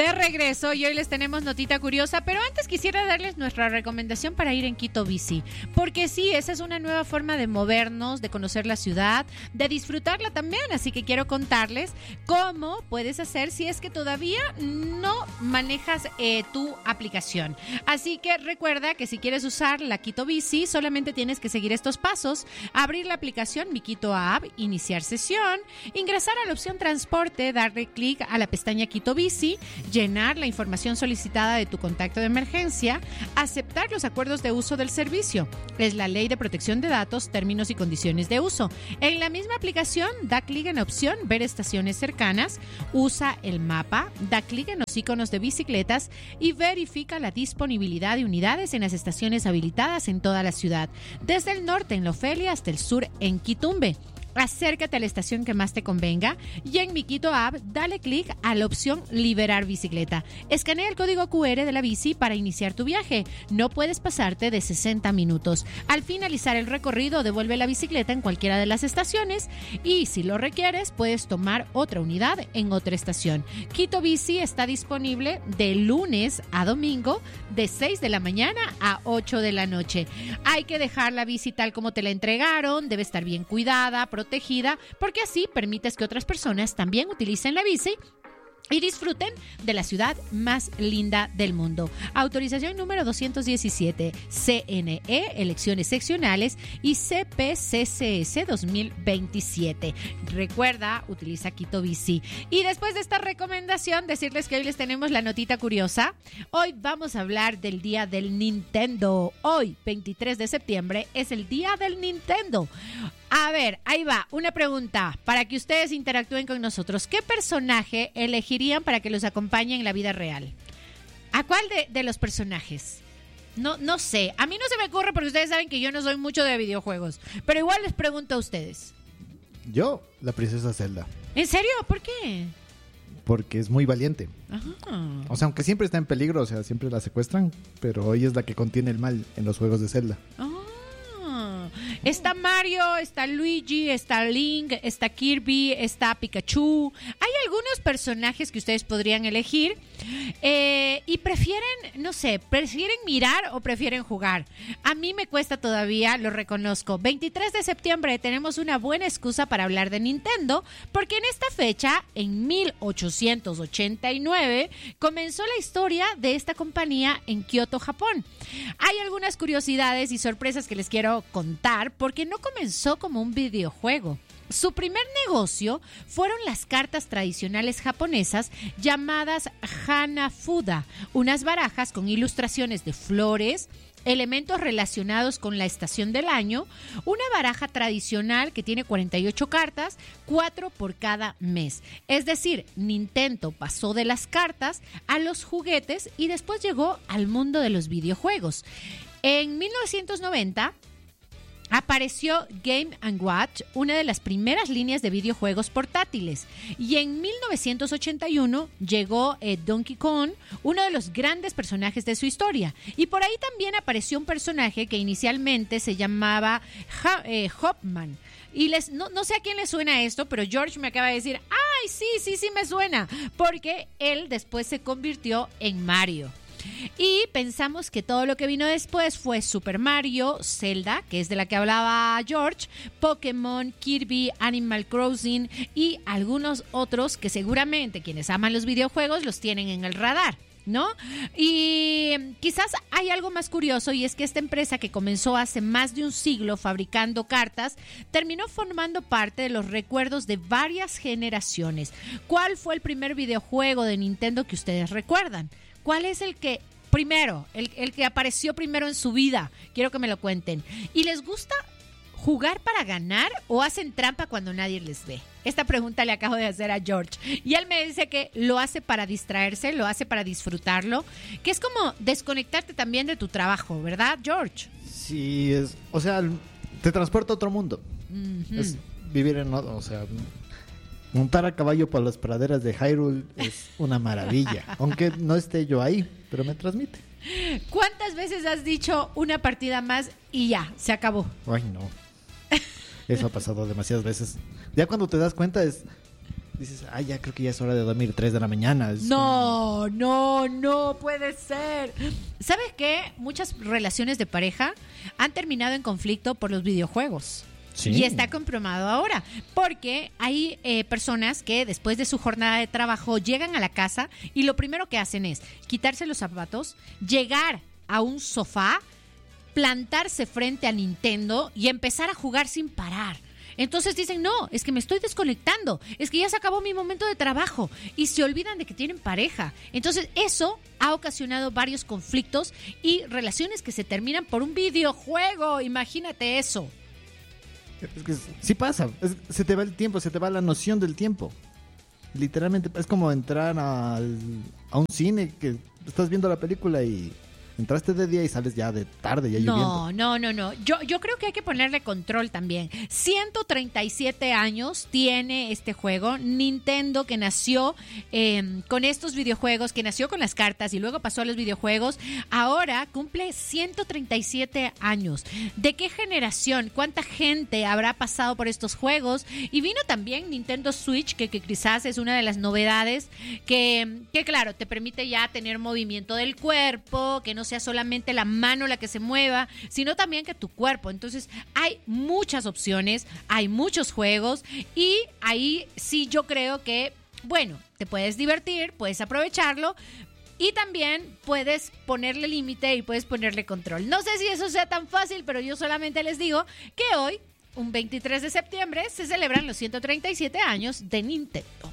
De regreso y hoy les tenemos notita curiosa, pero antes quisiera darles nuestra recomendación para ir en Quito Bici, porque sí, esa es una nueva forma de movernos, de conocer la ciudad, de disfrutarla también, así que quiero contarles cómo puedes hacer si es que todavía no manejas tu aplicación. Así que recuerda que si quieres usar la Quito Bici, solamente tienes que seguir estos pasos: abrir la aplicación Mi Quito App, iniciar sesión, ingresar a la opción transporte, darle clic a la pestaña Quito Bici, llenar la información solicitada de tu contacto de emergencia, aceptar los acuerdos de uso del servicio. Es la Ley de Protección de Datos, términos y condiciones de uso. En la misma aplicación, da clic en la opción Ver estaciones cercanas, usa el mapa, da clic en los iconos de bicicletas y verifica la disponibilidad de unidades en las estaciones habilitadas en toda la ciudad, desde el norte en La Ofelia hasta el sur en Quitumbe. Acércate a la estación que más te convenga y en Mi Quito App dale clic a la opción Liberar bicicleta. Escanea el código QR de la bici para iniciar tu viaje. No puedes pasarte de 60 minutos. Al finalizar el recorrido, devuelve la bicicleta en cualquiera de las estaciones y si lo requieres, puedes tomar otra unidad en otra estación. Quito Bici está disponible de lunes a domingo de 6 de la mañana a 8 de la noche. Hay que dejar la bici tal como te la entregaron, debe estar bien cuidada, protegida, porque así permites que otras personas también utilicen la bici y disfruten de la ciudad más linda del mundo. Autorización número 217, CNE, elecciones seccionales y CPCCS 2027. Recuerda, utiliza Quito Bici. Y después de esta recomendación, decirles que hoy les tenemos la notita curiosa. Hoy vamos a hablar del Día del Nintendo. Hoy, 23 de septiembre, es el Día del Nintendo. A ver, ahí va, una pregunta para que ustedes interactúen con nosotros. ¿Qué personaje elegirían para que los acompañe en la vida real? ¿A cuál de los personajes? No sé, a mí no se me ocurre porque ustedes saben que yo no soy mucho de videojuegos, pero igual les pregunto a ustedes. Yo, la princesa Zelda. ¿En serio? ¿Por qué? Porque es muy valiente. Ajá. O sea, aunque siempre está en peligro, o sea, siempre la secuestran, pero ella es la que contiene el mal en los juegos de Zelda. Está Mario, está Luigi, está Link, está Kirby, está Pikachu. Hay algunos personajes que ustedes podrían elegir y prefieren, no sé, prefieren mirar o prefieren jugar. A mí me cuesta todavía, lo reconozco. 23 de septiembre tenemos una buena excusa para hablar de Nintendo, porque en esta fecha, en 1889, comenzó la historia de esta compañía en Kioto, Japón. Hay algunas curiosidades y sorpresas que les quiero contar, porque no comenzó como un videojuego. Su primer negocio fueron las cartas tradicionales japonesas llamadas Hanafuda, unas barajas con ilustraciones de flores, elementos relacionados con la estación del año, una baraja tradicional que tiene 48 cartas, 4 por cada mes. Es decir, Nintendo pasó de las cartas a los juguetes y después llegó al mundo de los videojuegos. En 1990 apareció Game & Watch, una de las primeras líneas de videojuegos portátiles. Y en 1981 llegó Donkey Kong, uno de los grandes personajes de su historia. Y por ahí también apareció un personaje que inicialmente se llamaba Hopman. Y no sé a quién le suena esto, pero George me acaba de decir, ¡ay, sí me suena! Porque él después se convirtió en Mario. Y pensamos que todo lo que vino después fue Super Mario, Zelda, que es de la que hablaba George, Pokémon, Kirby, Animal Crossing y algunos otros que seguramente quienes aman los videojuegos los tienen en el radar, ¿no? Y quizás hay algo más curioso, y es que esta empresa, que comenzó hace más de un siglo fabricando cartas, terminó formando parte de los recuerdos de varias generaciones. ¿Cuál fue el primer videojuego de Nintendo que ustedes recuerdan? ¿Cuál es el que primero, el que apareció primero en su vida? Quiero que me lo cuenten. ¿Y les gusta jugar para ganar o hacen trampa cuando nadie les ve? Esta pregunta le acabo de hacer a George y él me dice que lo hace para distraerse, lo hace para disfrutarlo, que es como desconectarte también de tu trabajo, ¿verdad, George? Sí, o sea, te transporta a otro mundo. Uh-huh. Es vivir o sea, montar a caballo por las praderas de Hyrule es una maravilla, aunque no esté yo ahí, pero me transmite. ¿Cuántas veces has dicho una partida más y ya, se acabó? Ay, no. Eso ha pasado demasiadas veces. Ya cuando te das cuenta dices, ya creo que ya es hora de dormir, 3 de la mañana. No puede ser. ¿Sabes qué? Muchas relaciones de pareja han terminado en conflicto por los videojuegos. Sí. Y está comprobado ahora, porque hay personas que después de su jornada de trabajo llegan a la casa y lo primero que hacen es quitarse los zapatos, llegar a un sofá, plantarse frente a Nintendo y empezar a jugar sin parar. Entonces dicen, no, es que me estoy desconectando, es que ya se acabó mi momento de trabajo, y se olvidan de que tienen pareja. Entonces eso ha ocasionado varios conflictos y relaciones que se terminan por un videojuego. Imagínate eso. Es que sí pasa, se te va el tiempo, se te va la noción del tiempo. Literalmente es como entrar a un cine que estás viendo la película y entraste de día y sales ya de tarde, ya lloviendo. No. Yo creo que hay que ponerle control también. 137 años tiene este juego. Nintendo, que nació con estos videojuegos, que nació con las cartas y luego pasó a los videojuegos, ahora cumple 137 años. ¿De qué generación? ¿Cuánta gente habrá pasado por estos juegos? Y vino también Nintendo Switch, que quizás es una de las novedades, que claro, te permite ya tener movimiento del cuerpo, que no sea solamente la mano la que se mueva, sino también que tu cuerpo. Entonces hay muchas opciones, hay muchos juegos, y ahí sí yo creo que, bueno, te puedes divertir, puedes aprovecharlo, y también puedes ponerle límite y puedes ponerle control. No sé si eso sea tan fácil, pero yo solamente les digo que hoy, un 23 de septiembre, se celebran los 137 años de Nintendo.